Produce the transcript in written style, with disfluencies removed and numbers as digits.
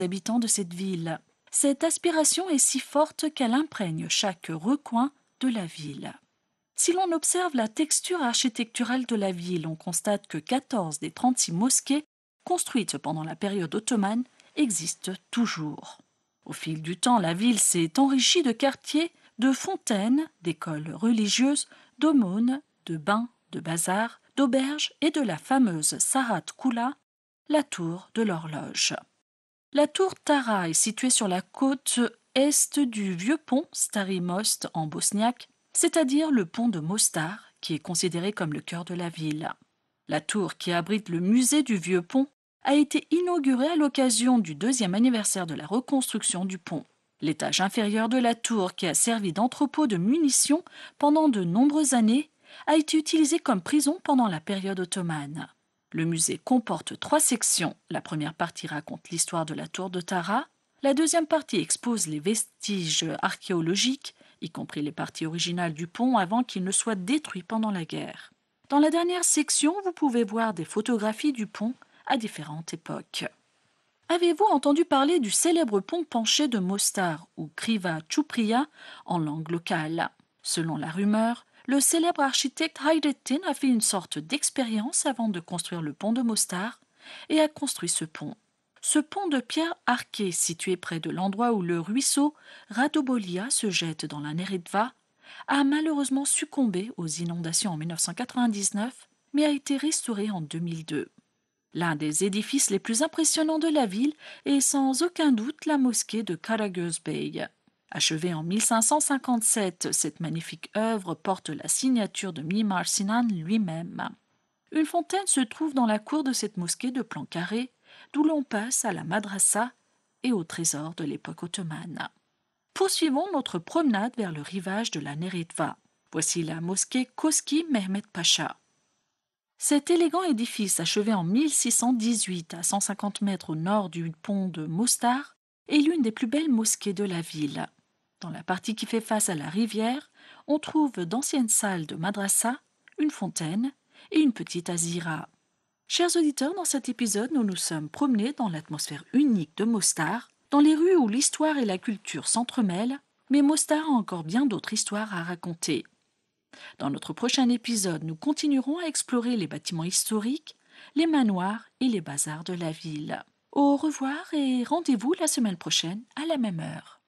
habitants de cette ville. Cette aspiration est si forte qu'elle imprègne chaque recoin de la ville. Si l'on observe la texture architecturale de la ville, on constate que 14 des 36 mosquées construites pendant la période ottomane existent toujours. Au fil du temps, la ville s'est enrichie de quartiers, de fontaines, d'écoles religieuses, d'aumônes, de bains, de bazars, d'auberges et de la fameuse Sarat Kula, la tour de l'horloge. La tour Tara est située sur la côte est du vieux pont Stari Most en bosniaque, c'est-à-dire le pont de Mostar, qui est considéré comme le cœur de la ville. La tour, qui abrite le musée du vieux pont, a été inaugurée à l'occasion du 2e anniversaire de la reconstruction du pont. L'étage inférieur de la tour, qui a servi d'entrepôt de munitions pendant de nombreuses années, a été utilisé comme prison pendant la période ottomane. Le musée comporte 3 sections. La première partie raconte l'histoire de la tour de Tara. La deuxième partie expose les vestiges archéologiques, y compris les parties originales du pont avant qu'il ne soit détruit pendant la guerre. Dans la dernière section, vous pouvez voir des photographies du pont à différentes époques. Avez-vous entendu parler du célèbre pont penché de Mostar, ou Kriva Chupria en langue locale? Selon la rumeur, le célèbre architecte Hayrettin a fait une sorte d'expérience avant de construire le pont de Mostar et a construit ce pont. Ce pont de pierre arquée, situé près de l'endroit où le ruisseau Radobolia se jette dans la Neretva, a malheureusement succombé aux inondations en 1999, mais a été restauré en 2002. L'un des édifices les plus impressionnants de la ville est sans aucun doute la mosquée de Karagözbey. Achevée en 1557, cette magnifique œuvre porte la signature de Mimar Sinan lui-même. Une fontaine se trouve dans la cour de cette mosquée de plan carré, d'où l'on passe à la madrasa et au trésor de l'époque ottomane. Poursuivons notre promenade vers le rivage de la Neretva. Voici la mosquée Koski Mehmet Pacha. Cet élégant édifice, achevé en 1618 à 150 mètres au nord du pont de Mostar, est l'une des plus belles mosquées de la ville. Dans la partie qui fait face à la rivière, on trouve d'anciennes salles de madrasa, une fontaine et une petite azira. Chers auditeurs, dans cet épisode, nous nous sommes promenés dans l'atmosphère unique de Mostar, dans les rues où l'histoire et la culture s'entremêlent, mais Mostar a encore bien d'autres histoires à raconter. Dans notre prochain épisode, nous continuerons à explorer les bâtiments historiques, les manoirs et les bazars de la ville. Au revoir et rendez-vous la semaine prochaine à la même heure.